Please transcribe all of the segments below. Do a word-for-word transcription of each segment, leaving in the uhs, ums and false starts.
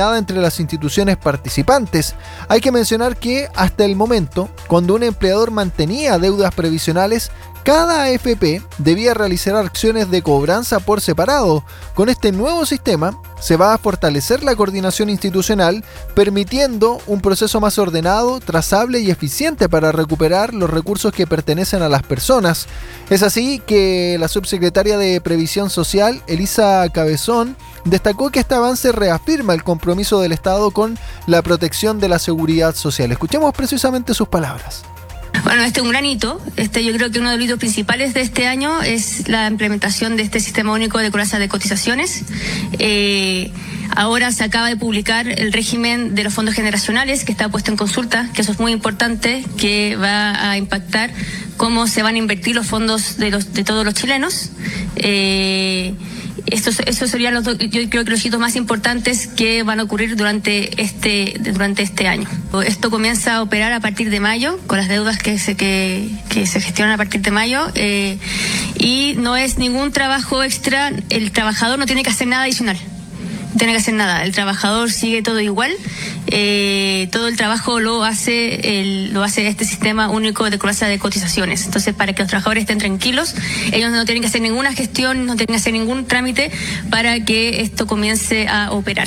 entre las instituciones participantes. Hay que mencionar que hasta el momento, cuando un empleador mantenía deudas previsionales, cada A F P debía realizar acciones de cobranza por separado. Con este nuevo sistema se va a fortalecer la coordinación institucional, permitiendo un proceso más ordenado, trazable y eficiente para recuperar los recursos que pertenecen a las personas. Es así que la subsecretaria de Previsión Social, Elisa Cabezón, destacó que este avance reafirma el compromiso del Estado con la protección de la seguridad social. Escuchemos precisamente sus palabras. Bueno, este es un gran hito. Este, yo creo que uno de los hitos principales de este año es la implementación de este sistema único de cobranza de cotizaciones. Eh, ahora se acaba de publicar el régimen de los fondos generacionales, que está puesto en consulta, que eso es muy importante, que va a impactar cómo se van a invertir los fondos de, los, de todos los chilenos. Eh, Estos, esos serían los, yo creo que los hitos más importantes que van a ocurrir durante este, durante este año. Esto comienza a operar a partir de mayo, con las deudas que se, que, que se gestionan a partir de mayo, eh, y no es ningún trabajo extra, el trabajador no tiene que hacer nada adicional. No tiene que hacer nada, el trabajador sigue todo igual, eh, todo el trabajo lo hace el, lo hace este sistema único de cobranza de cotizaciones. Entonces, para que los trabajadores estén tranquilos, ellos no tienen que hacer ninguna gestión, no tienen que hacer ningún trámite para que esto comience a operar.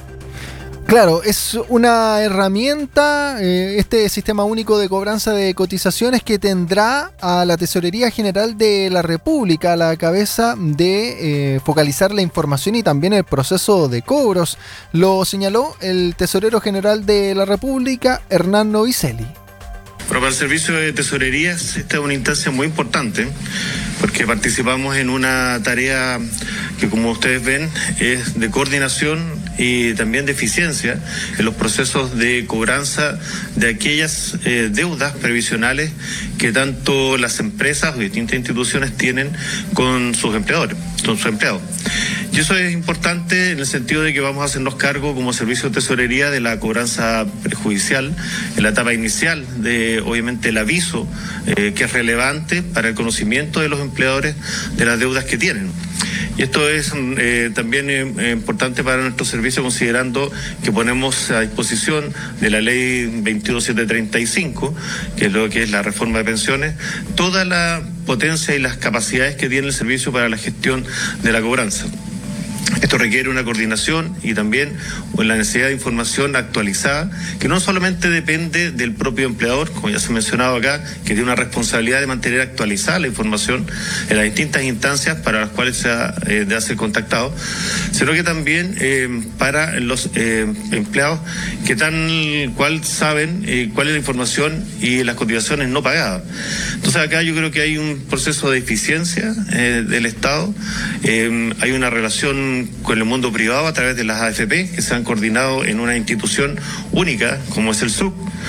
Claro, es una herramienta, eh, este sistema único de cobranza de cotizaciones, que tendrá a la Tesorería General de la República a la cabeza de eh, focalizar la información y también el proceso de cobros. Lo señaló el Tesorero General de la República, Hernán Novicelli. Bueno, para el servicio de tesorerías esta es una instancia muy importante porque participamos en una tarea que, como ustedes ven, es de coordinación y también de eficiencia en los procesos de cobranza de aquellas eh, deudas previsionales que tanto las empresas o distintas instituciones tienen con sus empleadores, con sus empleados. Y eso es importante en el sentido de que vamos a hacernos cargo como servicio de tesorería de la cobranza prejudicial en la etapa inicial de, obviamente, el aviso eh, que es relevante para el conocimiento de los empleadores de las deudas que tienen. Y esto es eh, también eh, importante para nuestro servicio, considerando que ponemos a disposición de la ley veintidós mil setecientos treinta y cinco, que es lo que es la reforma de pensiones, toda la potencia y las capacidades que tiene el servicio para la gestión de la cobranza. Esto requiere una coordinación y también la necesidad de información actualizada, que no solamente depende del propio empleador, como ya se ha mencionado acá, que tiene una responsabilidad de mantener actualizada la información en las distintas instancias para las cuales se ha eh, de ser contactado, sino que también eh, para los eh, empleados que tal cual saben eh, cuál es la información y las cotizaciones no pagadas. Entonces acá yo creo que hay un proceso de eficiencia eh, del Estado, eh, hay una relación con el mundo privado a través de las A F P que se han coordinado en una institución única como es el S U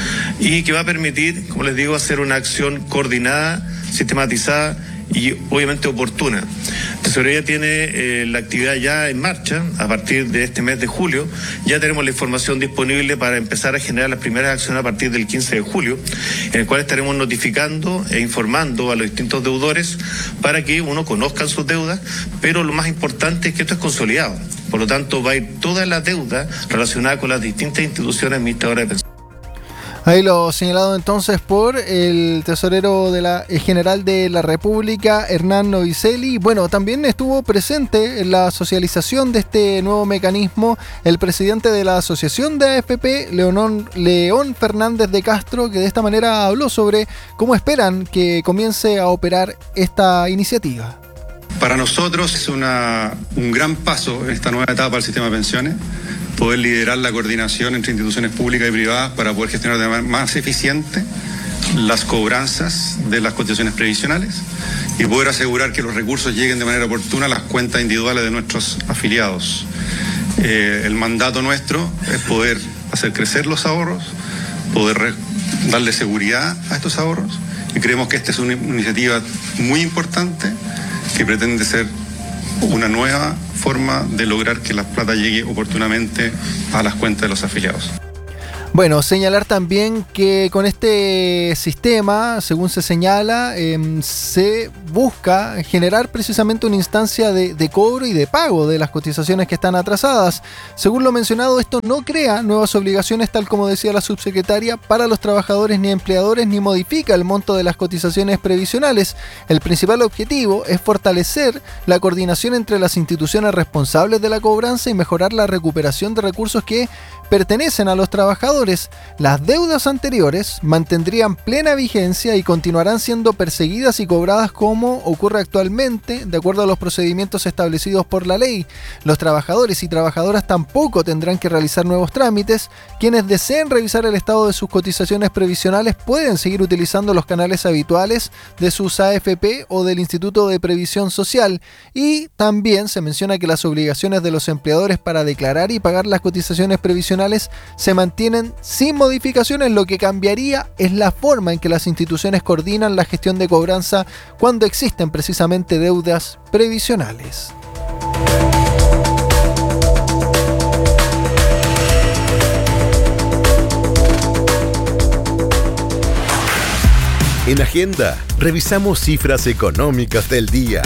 C y que va a permitir, como les digo, hacer una acción coordinada, sistematizada y obviamente oportuna. Tesorería tiene eh, la actividad ya en marcha a partir de este mes de julio. Ya tenemos la información disponible para empezar a generar las primeras acciones a partir del quince de julio, en el cual estaremos notificando e informando a los distintos deudores para que uno conozcan sus deudas, pero lo más importante es que esto es consolidado. Por lo tanto, va a ir toda la deuda relacionada con las distintas instituciones administradoras de pensiones. Ahí lo señalado entonces por el tesorero de la eh, general de la República, Hernán Novicelli. Bueno, también estuvo presente en la socialización de este nuevo mecanismo el presidente de la Asociación de A F P, Leonón, León Fernández de Castro, que de esta manera habló sobre cómo esperan que comience a operar esta iniciativa. Para nosotros es una, un gran paso en esta nueva etapa del sistema de pensiones, poder liderar la coordinación entre instituciones públicas y privadas para poder gestionar de manera más eficiente las cobranzas de las cotizaciones previsionales y poder asegurar que los recursos lleguen de manera oportuna a las cuentas individuales de nuestros afiliados. Eh, el mandato nuestro es poder hacer crecer los ahorros, poder re- darle seguridad a estos ahorros, y creemos que esta es una iniciativa muy importante que pretende ser una nueva forma de lograr que la plata llegue oportunamente a las cuentas de los afiliados. Bueno, señalar también que con este sistema, según se señala, eh, se busca generar precisamente una instancia de, de cobro y de pago de las cotizaciones que están atrasadas. Según lo mencionado, esto no crea nuevas obligaciones, tal como decía la subsecretaria, para los trabajadores ni empleadores, ni modifica el monto de las cotizaciones previsionales. El principal objetivo es fortalecer la coordinación entre las instituciones responsables de la cobranza y mejorar la recuperación de recursos que pertenecen a los trabajadores. Las deudas anteriores mantendrían plena vigencia y continuarán siendo perseguidas y cobradas como ocurre actualmente, de acuerdo a los procedimientos establecidos por la ley. Los trabajadores y trabajadoras tampoco tendrán que realizar nuevos trámites. Quienes deseen revisar el estado de sus cotizaciones previsionales pueden seguir utilizando los canales habituales de sus A F P o del Instituto de Previsión Social. Y también se menciona que las obligaciones de los empleadores para declarar y pagar las cotizaciones previsionales se mantienen sin modificaciones. Lo que cambiaría es la forma en que las instituciones coordinan la gestión de cobranza cuando existen precisamente deudas previsionales. En Agenda, revisamos cifras económicas del día.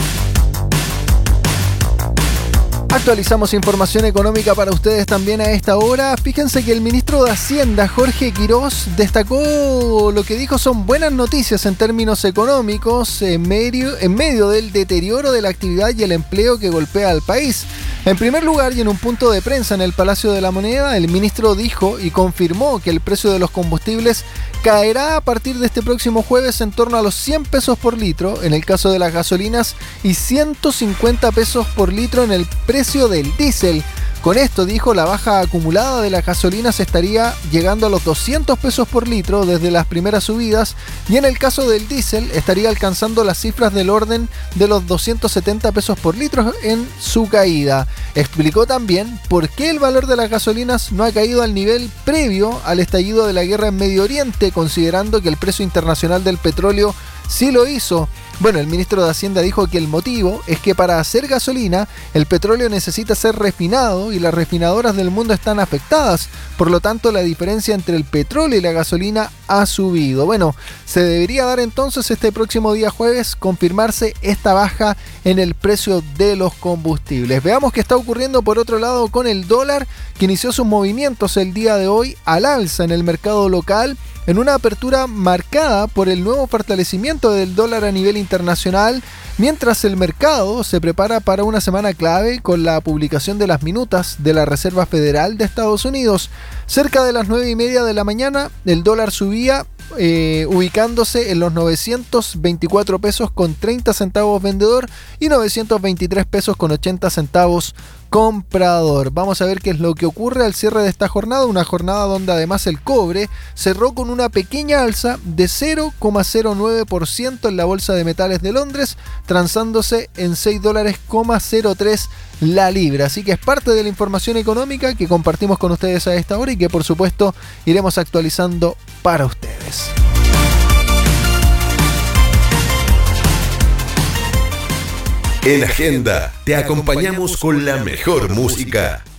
Actualizamos información económica para ustedes también a esta hora. Fíjense que el ministro de Hacienda, Jorge Quirós, destacó lo que dijo son buenas noticias en términos económicos en medio, en medio del deterioro de la actividad y el empleo que golpea al país. En primer lugar, y en un punto de prensa en el Palacio de la Moneda, el ministro dijo y confirmó que el precio de los combustibles caerá a partir de este próximo jueves en torno a los cien pesos por litro en el caso de las gasolinas y ciento cincuenta pesos por litro en el precio del diésel. Con esto, dijo, la baja acumulada de las gasolinas estaría llegando a los doscientos pesos por litro desde las primeras subidas y en el caso del diésel estaría alcanzando las cifras del orden de los doscientos setenta pesos por litro en su caída. Explicó también por qué el valor de las gasolinas no ha caído al nivel previo al estallido de la guerra en Medio Oriente, considerando que el precio internacional del petróleo sí lo hizo. Bueno, el ministro de Hacienda dijo que el motivo es que para hacer gasolina el petróleo necesita ser refinado y las refinadoras del mundo están afectadas. Por lo tanto, la diferencia entre el petróleo y la gasolina ha subido. Bueno, se debería dar entonces este próximo día jueves confirmarse esta baja en el precio de los combustibles. Veamos qué está ocurriendo por otro lado con el dólar, que inició sus movimientos el día de hoy al alza en el mercado local, en una apertura marcada por el nuevo fortalecimiento del dólar a nivel internacional, mientras el mercado se prepara para una semana clave con la publicación de las minutas de la Reserva Federal de Estados Unidos. Cerca de las nueve y media de la mañana, el dólar subía, eh, ubicándose en los novecientos veinticuatro pesos con treinta centavos vendedor y novecientos veintitrés pesos con ochenta centavos comprador. Vamos a ver qué es lo que ocurre al cierre de esta jornada, una jornada donde además el cobre cerró con una pequeña alza de cero coma cero nueve por ciento en la Bolsa de Metales de Londres, transándose en seis dólares coma cero tres la libra. Así que es parte de la información económica que compartimos con ustedes a esta hora y que por supuesto iremos actualizando para ustedes. En Agenda te acompañamos con la mejor música.